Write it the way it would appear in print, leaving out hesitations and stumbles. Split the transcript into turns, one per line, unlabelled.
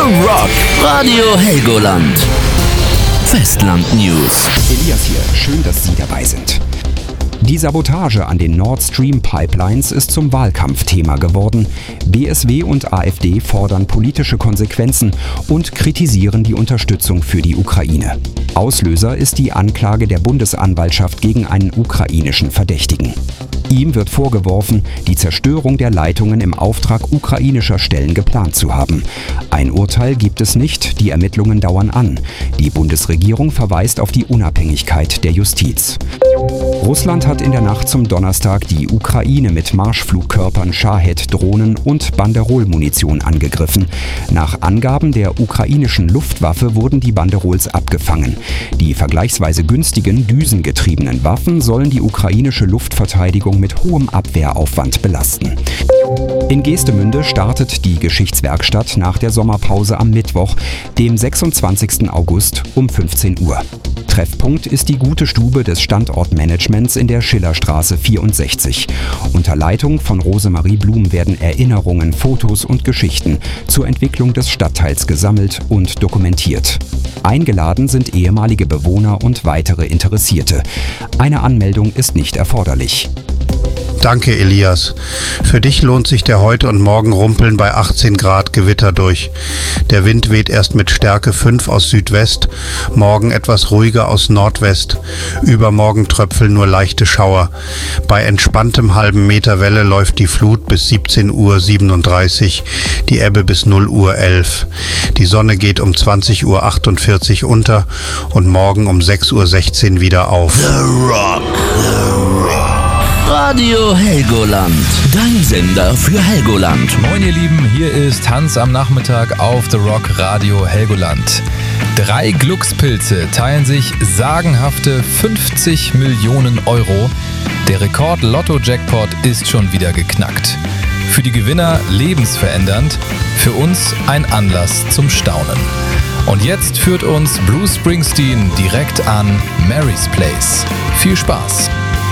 The Rock. Radio Helgoland. Festland News.
Elias hier, schön, dass Sie dabei sind. Die Sabotage an den Nord Stream Pipelines ist zum Wahlkampfthema geworden. BSW und AfD fordern politische Konsequenzen und kritisieren die Unterstützung für die Ukraine. Auslöser ist die Anklage der Bundesanwaltschaft gegen einen ukrainischen Verdächtigen. Ihm wird vorgeworfen, die Zerstörung der Leitungen im Auftrag ukrainischer Stellen geplant zu haben. Ein Urteil gibt es nicht, die Ermittlungen dauern an. Die Bundesregierung verweist auf die Unabhängigkeit der Justiz. Russland hat in der Nacht zum Donnerstag die Ukraine mit Marschflugkörpern, Shahed-Drohnen und Banderol-Munition angegriffen. Nach Angaben der ukrainischen Luftwaffe wurden die Banderols abgefangen. Die vergleichsweise günstigen, düsengetriebenen Waffen sollen die ukrainische Luftverteidigung mit hohem Abwehraufwand belasten. In Geestemünde startet die Geschichtswerkstatt nach der Sommerpause am Mittwoch, dem 26. August um 15 Uhr. Treffpunkt ist die Gute Stube des Standortmanagements in der Schillerstraße 64. Unter Leitung von Rosemarie Blum werden Erinnerungen, Fotos und Geschichten zur Entwicklung des Stadtteils gesammelt und dokumentiert. Eingeladen sind ehemalige Bewohner und weitere Interessierte. Eine Anmeldung ist nicht erforderlich.
Danke, Elias. Für dich lohnt sich der heute und morgen Rumpeln bei 18 Grad Gewitter durch. Der Wind weht erst mit Stärke 5 aus Südwest, morgen etwas ruhiger aus Nordwest. Übermorgen tröpfeln nur leichte Schauer. Bei entspanntem halben Meter Welle läuft die Flut bis 17:37 Uhr, die Ebbe bis 0:11 Uhr. Die Sonne geht um 20:48 Uhr unter und morgen um 6:16 Uhr wieder auf.
The Rock. Radio Helgoland, dein Sender für Helgoland.
Moin ihr Lieben, hier ist Hans am Nachmittag auf The Rock Radio Helgoland. 3 Glückspilze teilen sich sagenhafte 50 Millionen Euro. Der Rekord-Lotto-Jackpot ist schon wieder geknackt. Für die Gewinner lebensverändernd, für uns ein Anlass zum Staunen. Und jetzt führt uns Bruce Springsteen direkt an Mary's Place. Viel Spaß!